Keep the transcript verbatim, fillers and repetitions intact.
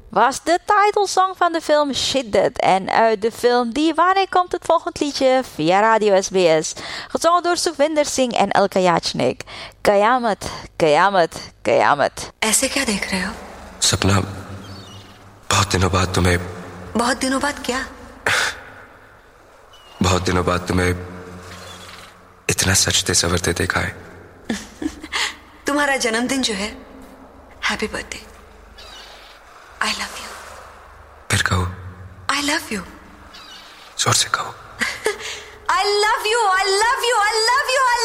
was de titelsong van de film Shiddat. En uit de film Diwani komt het volgende liedje via Radio S B S. Gezongen door Sukhvinder Singh en Alka Yachnik. Kayamat, Kayamat, Kayamat. ऐसे क्या देख रहे हो? सपना, बहुत दिनों बाद तुम्हें बहुत दिनों बाद क्या? बहुत दिनों बाद तुम्हें इतना सजते संवरते देखा है। तुम्हारा जन्मदिन जो है, happy birthday. I love you. फिर कहो। I love you. जोर से कहो। I love you, I love you, I love you,